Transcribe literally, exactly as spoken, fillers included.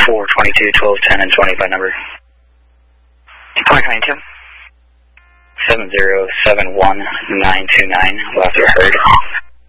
four twenty-two, twelve ten, and twenty by number. four twenty-two. seven zero seven one nine two nine, left or heard.